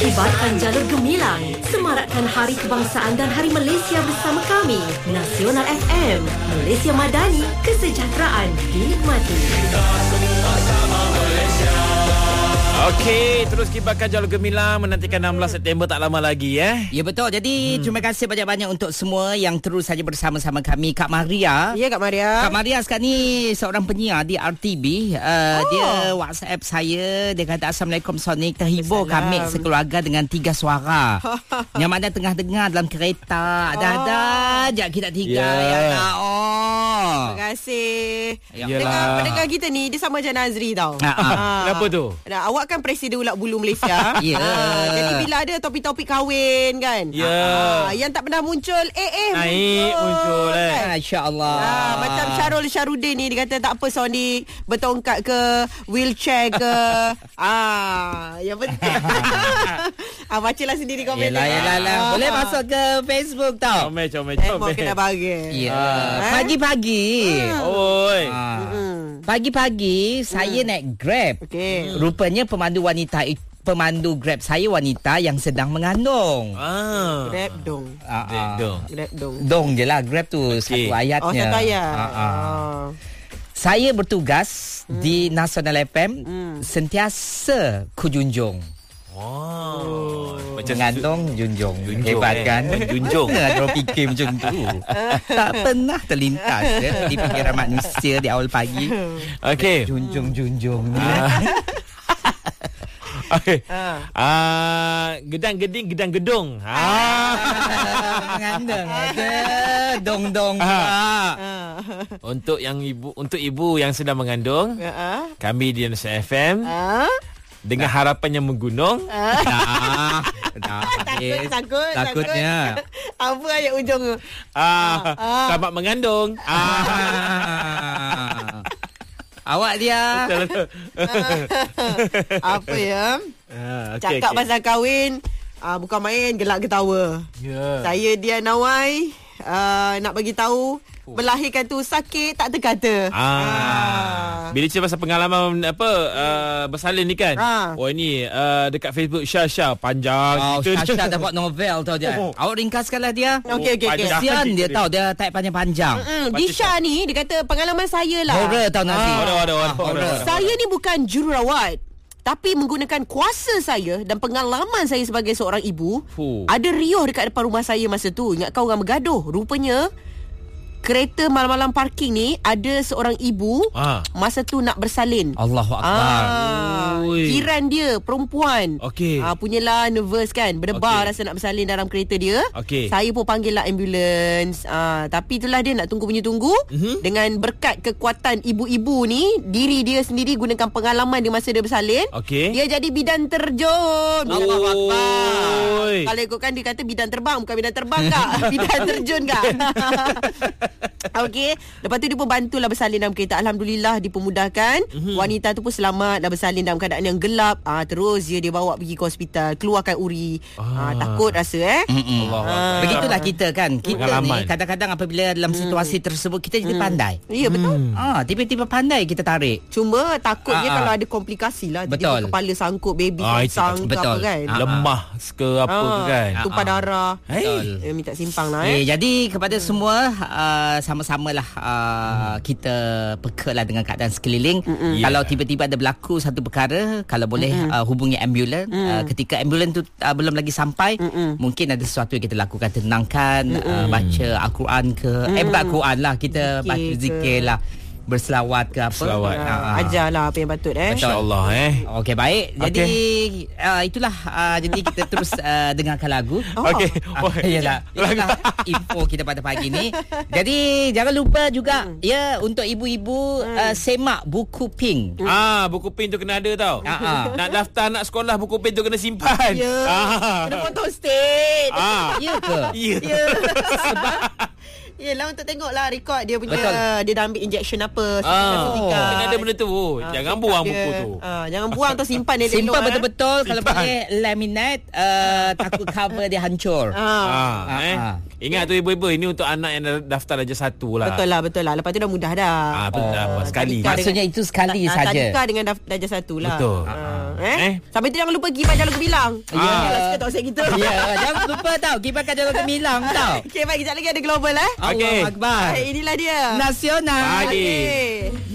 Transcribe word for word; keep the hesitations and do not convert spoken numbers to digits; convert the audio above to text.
Kibarkan jalur gemilang, semarakkan Hari Kebangsaan dan Hari Malaysia bersama kami. Nasional F M, Malaysia Madani, kesejahteraan dinikmati. Kita semua sama Malaysia. Okey, terus kibarkan jalur gemilang menantikan enam belas September tak lama lagi eh. Ya betul. Jadi hmm. terima kasih banyak-banyak untuk semua yang terus saja bersama-sama kami. Kak Maria. Ya Kak Maria. Kak Maria sekarang ni seorang penyiar di R T B. Uh, oh. Dia WhatsApp saya. Dia kata Assalamualaikum Sonic. Terhibur Assalam. kami sekeluarga dengan tiga suara. Yang mana tengah dengar dalam kereta. Ada-ada je kita tiga. Yeah. Ya oh. Terima kasih. Yalah. Pendengar, pendengar kita ni dia sama macam Nazri tau. Ha, ha. Kenapa tu? Nah, awak kan presiden ulat bulu Malaysia. Ya. Ah, jadi bila ada topik-topik kahwin kan. Ya. Ah, yang tak pernah muncul eh eh Naik muncul eh. kan? Masya-Allah. Ah, macam Syarul Syarudin ni dia kata tak apa Sonic bertongkat ke wheelchair ke. ah, yang penting. ah, bacalah sendiri komen. Yelah, yelah, yelah. Ah, Boleh ah. masuk ke Facebook tau. Comel, comel, Eh, mau comel. kena bagi. Ya. Ah. Pagi-pagi. Oi. Ah. Hmm. Pagi-pagi saya naik Grab. Okey. Rupanya pemandu wanita pemandu Grab saya wanita yang sedang mengandung. Ah. Grab dong. Ah, Grab ah. dong. Grab dong. Dong je lah. Grab tu Okey. satu ayatnya. Oh, satu ayat. Ah, ah. Ah. Saya bertugas Hmm. di Nasional F M Hmm. sentiasa kujunjung. Oh. Macam Mengandung junjung. Junjung, Hebat eh. kan? Menjunjung. Kalau fikir macam tu. Tak pernah terlintas ya, di fikiran manusia di awal pagi. Okey. Junjung-junjung ni. Okey. Ah. Ah, gedang-geding gedang-gedung. Ah. Mengandung ada dong-dong. Ah. Ah. Untuk yang ibu untuk ibu yang sedang mengandung, Ah. kami di Nasional F M Ah. dengan harapan yang menggunung. Dah. Dah. Takut, takut, Takutnya. takut. Apa ayat ujung tu? Ah, Ah. selamat mengandung. Ah. Awak dia. Apa ya? Ah, okey, Cakap okey. pasal kahwin, ah, bukan main gelak ketawa. Ya. Saya dia Nawai, ah, nak bagi tahu melahirkan tu sakit tak terkata. Ah. Bila cerita pasal pengalaman apa uh, bersalin ni kan. Ah. Oh ini uh, dekat Facebook Syah Syah panjang Oh, cerita Syasha dia. dapat novel tau dia. Oh. Awak ringkaskanlah dia. Okey, okey, okey. panjang. Kesian dia cerita tahu dia type panjang-panjang. Mm, Disha ni dia kata pengalaman saya lah. Horror tau Nazi. Ah, ada, ada, ada, Ah, horror. ada. Saya ni bukan jururawat, tapi menggunakan kuasa saya dan pengalaman saya sebagai seorang ibu, Fuh. ada riuh dekat depan rumah saya masa tu. Ingatkan orang bergaduh. Rupanya kereta malam-malam parking ni ada seorang ibu Ah. masa tu nak bersalin. Allahu Akbar. Ah, Ui. jiran dia perempuan. Okey. Ah, punyalah nervous kan, berdebar Okey. rasa nak bersalin dalam kereta dia. Okey. Saya pun panggil lah ambulans. Ah, tapi itulah dia nak tunggu punya tunggu. Mhm. Dengan berkat kekuatan ibu-ibu ni, diri dia sendiri gunakan pengalaman dia masa dia bersalin. Okey. Dia jadi bidan terjun. Allahu Akbar. Oi. Kalau ikutkan dia kata bidan terbang, bukan bidan terbang kak. Bidan terjun kak. Okey. Lepas tu dia pun bantulah bersalin dalam kereta. Alhamdulillah dipermudahkan. Mm-hmm. Wanita tu pun selamat dah bersalin dalam keadaan yang gelap. Ah, terus dia dia bawa pergi ke hospital, keluarkan uri. Ah, Ah. takut rasa eh. Mm-mm. Allahu Ah. Akbar. Begitulah kita kan. Kita Pengalaman. ni kadang-kadang apabila dalam situasi tersebut kita jadi pandai. Ya betul. Ah, tiba-tiba pandai kita tarik. Cuma takutnya Ah, ah. kalau ada komplikasi lah. Betul. Tiba kepala sangkut, baby Ah, itu sang ke betul. apa kan. Ah. Lemah ke apa ke kan. Ah, Tumpah ah. darah. Hey. Eh, minta simpang lah Eh, eh. jadi kepada semua uh, sama-samalah uh, kita pekalah dengan keadaan sekeliling. Mm-mm. Kalau Yeah. tiba-tiba ada berlaku satu perkara, kalau boleh uh, hubungi ambulans. Uh, ketika ambulans tu uh, belum lagi sampai, Mm-mm. mungkin ada sesuatu yang kita lakukan, tenangkan, uh, baca Al-Quran ke, eh bukan Al-Quran lah, kita Zikir baca ke. zikir lah, berselawat ke apa. Berselawat. Ah, ah. Ajarlah apa yang patut eh. Betul. InsyaAllah eh. Okey, baik. Jadi uh, itulah uh, jadi kita terus uh, dengarkan lagu. Oh. Okey. Ah, Oh, Yalah, itulah info kita pada pagi ni. Jadi jangan lupa juga Hmm. ya untuk ibu-ibu uh, semak buku pink. Ah, buku pin tu kena ada tau. Ah, ah. Nak daftar anak sekolah, buku pin tu kena simpan. Ya. Ah. Kena potong state. Ah. Ya ke? Ya. Ya. Sebab yelah untuk tengoklah rekod dia punya. Betul. Dia dah ambil injection apa. Ah, sertifikat. kena ada benda tu. Ah, Jangan check buang up buku dia. tu. Ah, jangan buang atau simpan dia Simpan elok, betul-betul. Kalau Simpan. boleh laminate, uh, takut cover dia hancur. Eh. Ah. Ah, Ah, eh. ah. Ingat tu ibu-ibu, ini untuk anak yang dah daftar darjah satu lah. Betul lah, betul lah. Lepas tu dah mudah dah. Ah, betul Oh, oh, sekali. tadika Maksudnya itu sekali Ta- saja. Tadika dengan daf- darjah satu lah. Betul. Ah, Eh? eh? Sampai tu jangan lupa kipas jalan gemilang. Ya. Ah. Suka tak usah gitu. Ya, jangan lupa tau. Kibarkan jalan gemilang tau. Okey, baik. Kejap lagi ada global eh. Okey. Allahu Akbar. Baik, inilah dia. Nasional. Pagi. Okey.